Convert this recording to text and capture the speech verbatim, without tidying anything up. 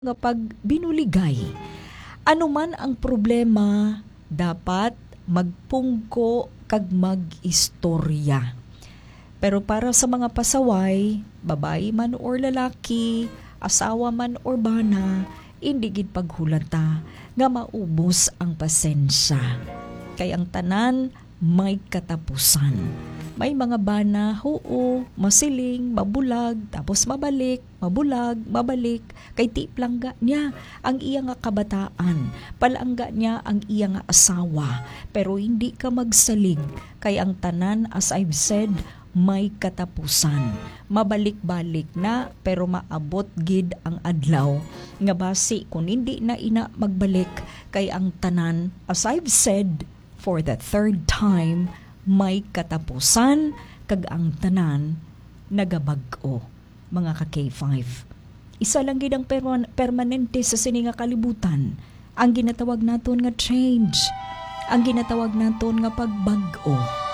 nga pag binuligay. Ano man ang problema, dapat magpungko kag mag-istorya. Pero para sa mga pasaway, babae man or lalaki, asawa man or bana, hindi gid paghulata nga maubos ang pasensya. Kay ang tanan may katapusan. May mga bana, oo, masiling, mabulag, tapos mabalik, mabulag, mabalik. Kay tiplangga niya ang iya nga kabataan. Palangga niya ang iya nga asawa. Pero hindi ka magsalig. Kay ang tanan, as I've said, may katapusan. Mabalik-balik na, pero maabot gid ang adlaw. Nga basi, kung hindi na ina magbalik, kay ang tanan, as I've said, for the third time, may katapusan kag ang tanan nagabag-o, mga ka-K five. Isa lang gid ang perman- permanente sa sini nga kalibutan, ang ginatawag naton nga change, ang ginatawag naton nga pagbag-o.